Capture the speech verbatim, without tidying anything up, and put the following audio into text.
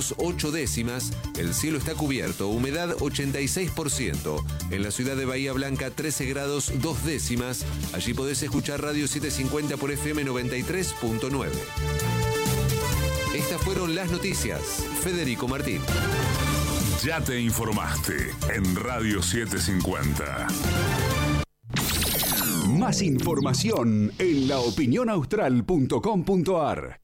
grados ocho décimas. El cielo está cubierto, humedad ochenta y seis por ciento. En la ciudad de Bahía Blanca, trece grados dos décimas. Allí podés escuchar Radio setecientos cincuenta por F M noventa y tres punto nueve. Estas fueron las noticias. Federico Martín. Ya te informaste en Radio setecientos cincuenta. Más información en la opinión austral punto com punto a r.